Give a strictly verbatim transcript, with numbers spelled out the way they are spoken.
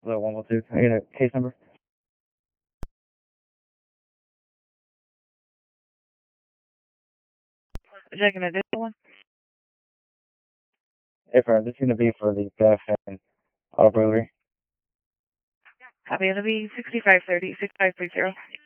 The one one two. I get a case number. Checking a different one. If uh, this is gonna be for the Beth and Auto Brewery. Copy. It'll be sixty-five thirty, sixty-five thirty.